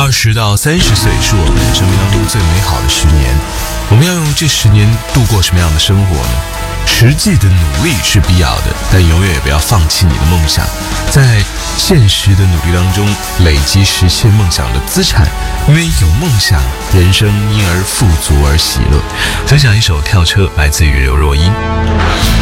20到30岁是我们生命当中最美好的10年，我们要用这10年度过什么样的生活呢？实际的努力是必要的，但永远也不要放弃你的梦想，在现实的努力当中累积实现梦想的资产，因为有梦想，人生因而富足而喜乐。分享一首《跳车》，来自于刘若英。